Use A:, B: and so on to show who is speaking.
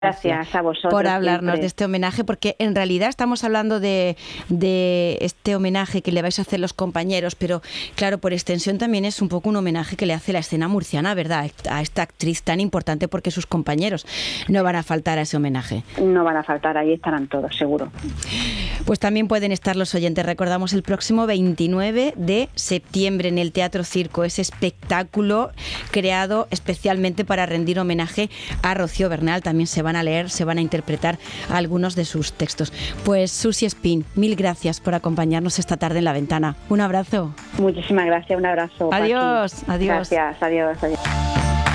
A: Gracias a vosotros
B: por hablarnos
A: siempre.
B: de este homenaje, porque en realidad estamos hablando de este homenaje que le vais a hacer los compañeros, pero claro, por extensión también es un poco un homenaje que le hace la escena murciana, ¿verdad? A esta actriz tan importante, porque sus compañeros no van a faltar a ese homenaje.
A: No van a faltar, ahí estarán todos, seguro.
B: Pues también pueden estar los oyentes, recordamos, el próximo 29 de septiembre en el Teatro Circo, ese espectáculo creado especialmente para rendir homenaje a Rocío Bernal. También se van a leer, se van a interpretar algunos de sus textos. Pues Susi Espín, mil gracias por acompañarnos esta tarde en La Ventana. Un abrazo.
A: Muchísimas gracias, un abrazo.
B: Adiós,
A: Paqui.
B: adiós.
A: Gracias, adiós, adiós.